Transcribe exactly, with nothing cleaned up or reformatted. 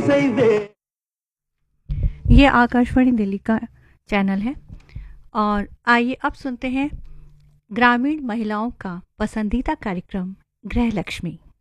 ये आकाशवाणी दिल्ली का चैनल है और आइए अब सुनते हैं ग्रामीण महिलाओं का पसंदीदा कार्यक्रम गृह लक्ष्मी।